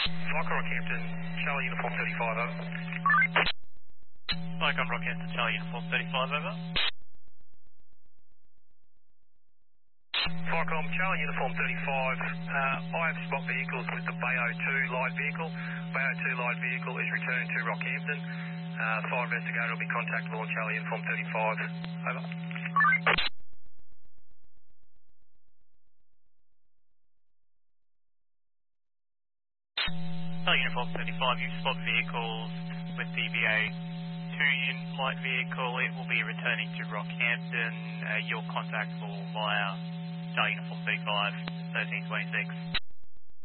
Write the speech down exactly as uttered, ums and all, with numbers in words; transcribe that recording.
Mike Rockhampton, Charlie Uniform thirty-five, over. Mike on Rockhampton, Charlie Uniform thirty-five, over. Vicom, Charlie Uniform thirty-five, uh, I have spot vehicles with the B O two light vehicle. B O two light vehicle is returning to Rockhampton. Uh, fire investigator will be contactable on Charlie Uniform thirty-five, over. Charlie Uniform thirty-five, you've spot vehicles with the B A two light vehicle. It will be returning to Rockhampton. Uh, you're contactable via Charlie Uniform thirty-five, thirteen twenty-six.